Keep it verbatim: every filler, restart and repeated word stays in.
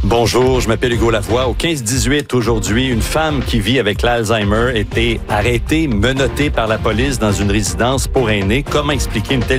Bonjour, je m'appelle Hugo Lavoie. Au quinze dix-huit aujourd'hui, une femme qui vit avec l'Alzheimer a été arrêtée, menottée par la police dans une résidence pour aînés. Comment expliquer une telle